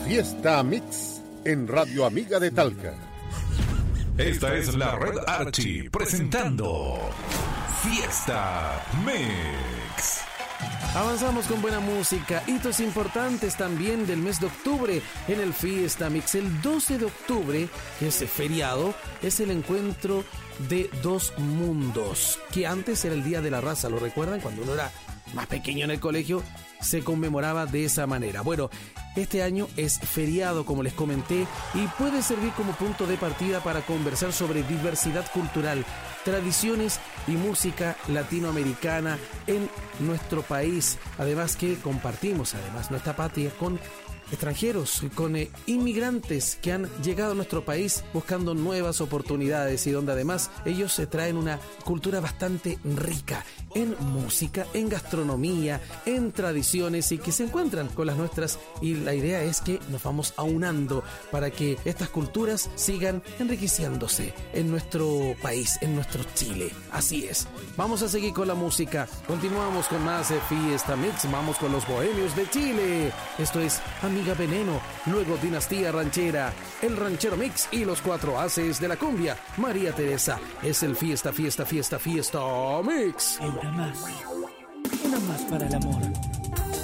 Fiesta Mix en Radio Amiga de Talca. Esta es la Red Archie presentando Fiesta Mix. Avanzamos con buena música, hitos importantes también del mes de octubre en el Fiesta Mix. El 12 de octubre, que es feriado, es el encuentro de dos mundos, que antes era el Día de la Raza, ¿lo recuerdan? Cuando uno era más pequeño en el colegio, se conmemoraba de esa manera. Bueno, este año es feriado, como les comenté, y puede servir como punto de partida para conversar sobre diversidad cultural, tradiciones y música latinoamericana en nuestro país. Además que compartimos nuestra patria con extranjeros, con inmigrantes que han llegado a nuestro país buscando nuevas oportunidades y donde además ellos se traen una cultura bastante rica en música, en gastronomía, en tradiciones y que se encuentran con las nuestras, y la idea es que nos vamos aunando para que estas culturas sigan enriqueciéndose en nuestro país, en nuestro Chile. Así es. Vamos a seguir con la música. Continuamos con más Fiesta Mix. Vamos con los bohemios de Chile. Esto es Amiga Veneno, luego Dinastía Ranchera, el Ranchero Mix y los cuatro haces de la cumbia. María Teresa. Es el Fiesta Mix. Una más para el amor.